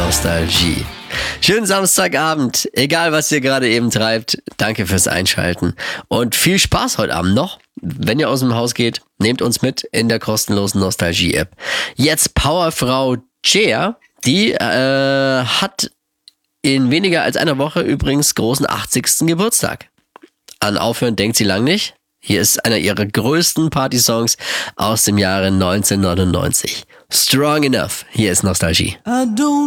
Nostalgie. Schönen Samstagabend, egal was ihr gerade eben treibt. Danke fürs Einschalten und viel Spaß heute Abend noch. Wenn ihr aus dem Haus geht, nehmt uns mit in der kostenlosen Nostalgie-App. Jetzt Powerfrau Cher, die hat in weniger als einer Woche übrigens großen 80. Geburtstag. An Aufhören denkt sie lang nicht. Hier ist einer ihrer größten Party-Songs aus dem Jahre 1999. Strong Enough. Hier ist Nostalgie. I don't